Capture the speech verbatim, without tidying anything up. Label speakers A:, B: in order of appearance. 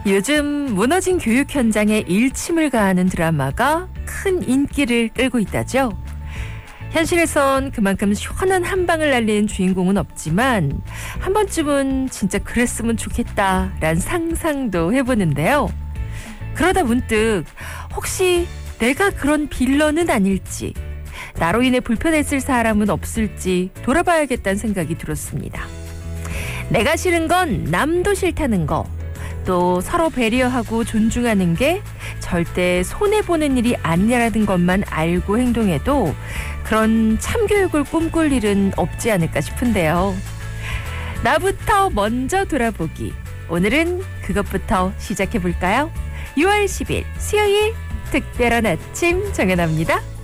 A: 요즘 무너진 교육 현장에 일침을 가하는 드라마가 큰 인기를 끌고 있다죠. 현실에선 그만큼 시원한 한방을 날리는 주인공은 없지만 한 번쯤은 진짜 그랬으면 좋겠다라는 상상도 해보는데요. 그러다 문득 혹시 내가 그런 빌런은 아닐지, 나로 인해 불편했을 사람은 없을지 돌아봐야겠다는 생각이 들었습니다. 내가 싫은 건 남도 싫다는 거, 또 서로 배려하고 존중하는 게 절대 손해보는 일이 아니라는 것만 알고 행동해도 그런 참교육을 꿈꿀 일은 없지 않을까 싶은데요. 나부터 먼저 돌아보기. 오늘은 그것부터 시작해볼까요? 유월 십일 수요일 특별한 아침 정연아입니다.